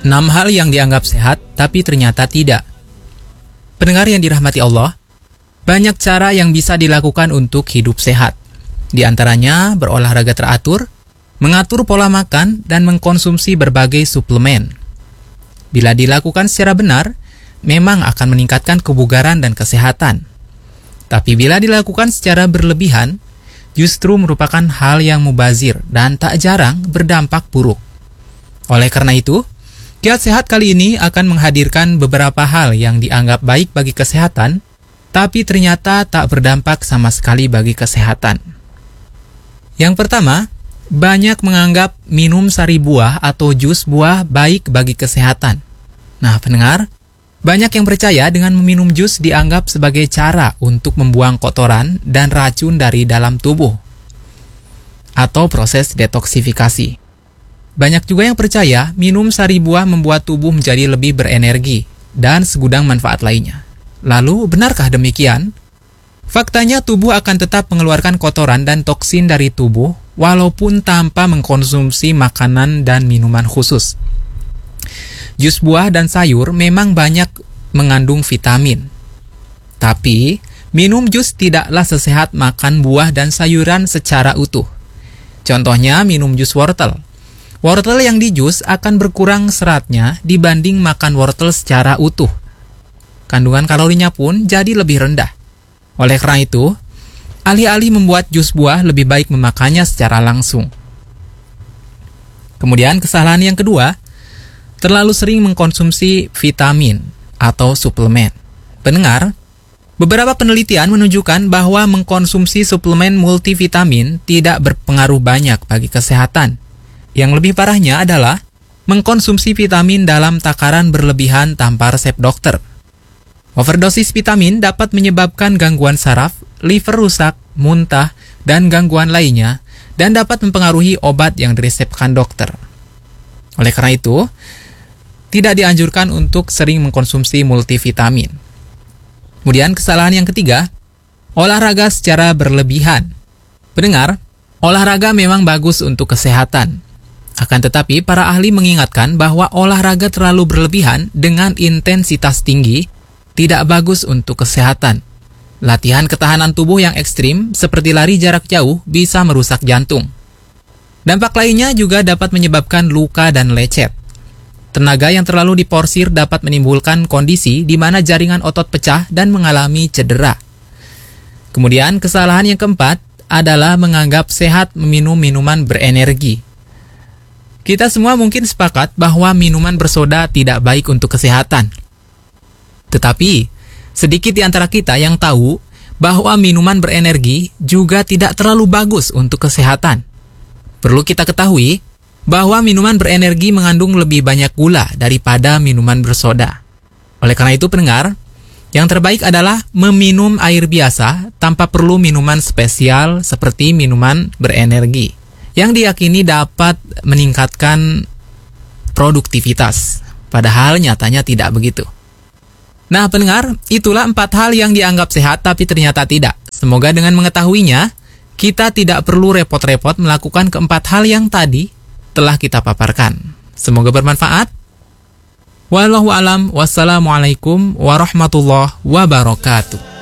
6 hal yang dianggap sehat, tapi ternyata tidak. Pendengar yang dirahmati Allah, banyak cara yang bisa dilakukan untuk hidup sehat. Di antaranya berolahraga teratur, mengatur pola makan, dan mengkonsumsi berbagai suplemen. Bila dilakukan secara benar, memang akan meningkatkan kebugaran dan kesehatan. Tapi bila dilakukan secara berlebihan, justru merupakan hal yang mubazir dan tak jarang berdampak buruk. Oleh karena itu, Kiat Sehat kali ini akan menghadirkan beberapa hal yang dianggap baik bagi kesehatan, tapi ternyata tak berdampak sama sekali bagi kesehatan. Yang pertama, banyak menganggap minum sari buah atau jus buah baik bagi kesehatan. Nah, pendengar, banyak yang percaya dengan meminum jus dianggap sebagai cara untuk membuang kotoran dan racun dari dalam tubuh, atau proses detoksifikasi. Banyak juga yang percaya minum sari buah membuat tubuh menjadi lebih berenergi dan segudang manfaat lainnya. Lalu, benarkah demikian? Faktanya tubuh akan tetap mengeluarkan kotoran dan toksin dari tubuh walaupun tanpa mengkonsumsi makanan dan minuman khusus. Jus buah dan sayur memang banyak mengandung vitamin. Tapi, minum jus tidaklah sesehat makan buah dan sayuran secara utuh. Contohnya, minum jus wortel. Wortel yang dijus akan berkurang seratnya dibanding makan wortel secara utuh. Kandungan kalorinya pun jadi lebih rendah. Oleh karena itu, alih-alih membuat jus buah lebih baik memakannya secara langsung. Kemudian kesalahan yang kedua, terlalu sering mengkonsumsi vitamin atau suplemen. Pendengar, beberapa penelitian menunjukkan bahwa mengkonsumsi suplemen multivitamin tidak berpengaruh banyak bagi kesehatan. Yang lebih parahnya adalah mengkonsumsi vitamin dalam takaran berlebihan tanpa resep dokter. Overdosis vitamin dapat menyebabkan gangguan saraf, liver rusak, muntah, dan gangguan lainnya, dan dapat mempengaruhi obat yang diresepkan dokter. Oleh karena itu, tidak dianjurkan untuk sering mengkonsumsi multivitamin. Kemudian kesalahan yang ketiga, olahraga secara berlebihan. Pendengar, olahraga memang bagus untuk kesehatan. Akan tetapi, para ahli mengingatkan bahwa olahraga terlalu berlebihan dengan intensitas tinggi tidak bagus untuk kesehatan. Latihan ketahanan tubuh yang ekstrim, seperti lari jarak jauh, bisa merusak jantung. Dampak lainnya juga dapat menyebabkan luka dan lecet. Tenaga yang terlalu diporsir dapat menimbulkan kondisi di mana jaringan otot pecah dan mengalami cedera. Kemudian, kesalahan yang keempat adalah menganggap sehat meminum minuman berenergi. Kita semua mungkin sepakat bahwa minuman bersoda tidak baik untuk kesehatan. Tetapi, sedikit di antara kita yang tahu bahwa minuman berenergi juga tidak terlalu bagus untuk kesehatan. Perlu kita ketahui bahwa minuman berenergi mengandung lebih banyak gula daripada minuman bersoda. Oleh karena itu, pendengar, yang terbaik adalah meminum air biasa tanpa perlu minuman spesial seperti minuman berenergi, yang diyakini dapat meningkatkan produktivitas. Padahal nyatanya tidak begitu. Nah, pendengar, itulah 4 hal yang dianggap sehat tapi ternyata tidak. Semoga dengan mengetahuinya, kita tidak perlu repot-repot melakukan keempat hal yang tadi telah kita paparkan. Semoga bermanfaat. Wallahu a'lam. Wassalamualaikum warahmatullahi wabarakatuh.